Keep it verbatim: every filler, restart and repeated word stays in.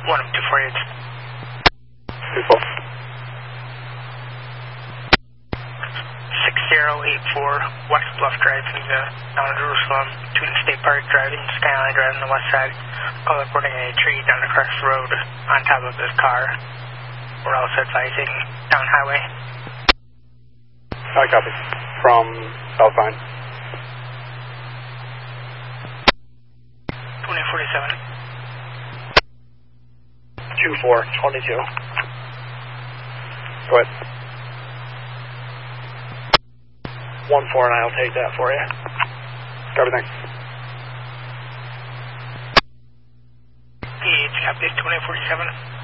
one of two forty-eight. two four. six zero eight four West Bluff Drive in uh, down in Jerusalem, between State Park Drive and Skyline Drive on the west side. Call reporting a tree down across the road on top of this car. We're also advising down highway. I copy. From Southline. twenty forty-seven. two four twenty-two. Go ahead. one four and I'll take that for you. Copy, thanks. It's copy, twenty forty-seven.